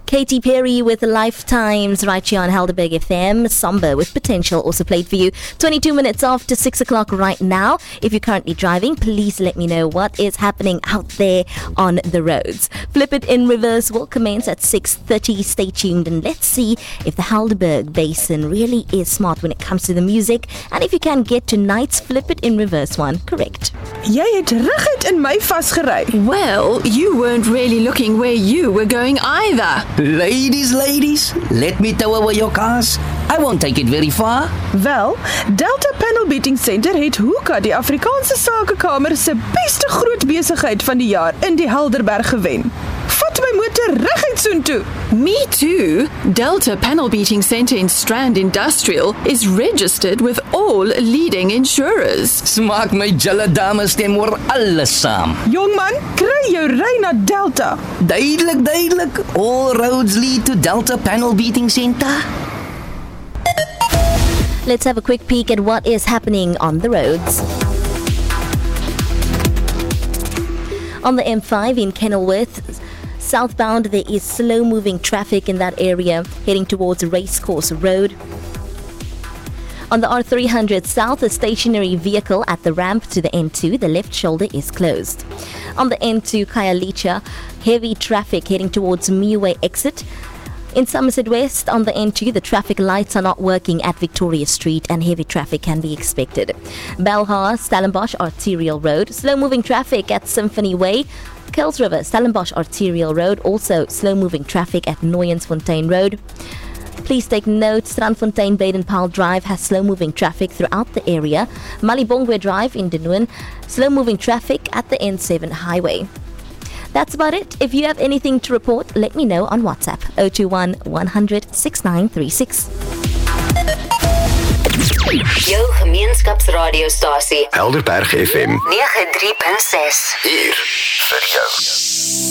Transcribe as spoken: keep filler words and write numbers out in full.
Katy Perry with Lifetimes right here on Helderberg F M. Somber with Potential also played for you. twenty-two minutes after six o'clock right now. If you're currently driving, please let me know what is happening out there on the roads. Flip It in Reverse will commence at six thirty. Stay tuned and let's see if the Helderberg Basin really is smart when it comes to the music and if you can get tonight's Flip It in Reverse one correct. Jy het reguit in my vasgery. Well, you weren't really looking where you were going either. Ladies, ladies, let me tow away your cars. I won't take it very far. Wel, Delta Panel Beating Center het Hoeka die Afrikaanse Sakekamer se beste groot besigheid van die jaar in die Helderberg gewen. Vat my motor reguit soontoe. Me too. Delta Panel Beating Center in Strand Industrial is registered with all leading insurers. Smaak my julle dames stem oor alles saam. Jongman, kry jou ry na Delta. Duidelik, duidelik. All roads lead to Delta Panel Beating Center. Let's have a quick peek at what is happening on the roads. On the M five in Kenilworth, southbound, there is slow-moving traffic in that area heading towards Racecourse Road. On the R three hundred south, a stationary vehicle at the ramp to the N two, the left shoulder is closed. On the N two Khayelitsha, heavy traffic heading towards Meaway exit. In Somerset West, on the N two, the traffic lights are not working at Victoria Street and heavy traffic can be expected. Belhar, Stellenbosch Arterial Road, slow-moving traffic at Symphony Way. Kuils River, Stellenbosch Arterial Road, also slow-moving traffic at Nooiensfontein Road. Please take note, Strandfontein Baden-Powell Drive has slow-moving traffic throughout the area. Malibongwe Drive in Denhoen, slow-moving traffic at the N seven highway. That's about it. If you have anything to report, let me know on WhatsApp zero two one, one hundred, sixty-nine thirty-six. Jou gemeenskapsradiostasie Helderberg F M nege drie punt ses hier vir jou.